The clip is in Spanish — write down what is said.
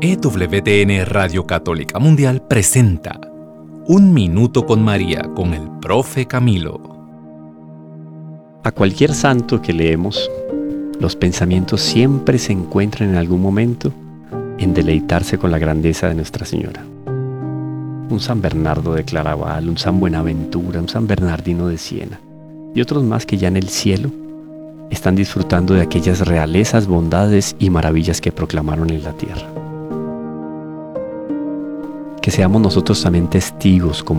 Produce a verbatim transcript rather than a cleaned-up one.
E W T N Radio Católica Mundial presenta Un Minuto con María con el Profe Camilo. A cualquier santo que leemos, los pensamientos siempre se encuentran en algún momento en deleitarse con la grandeza de Nuestra Señora. Un San Bernardo de Claraval, un San Buenaventura, un San Bernardino de Siena y otros más que ya en el cielo están disfrutando de aquellas realezas, bondades y maravillas que proclamaron en la tierra. Que seamos nosotros también testigos, como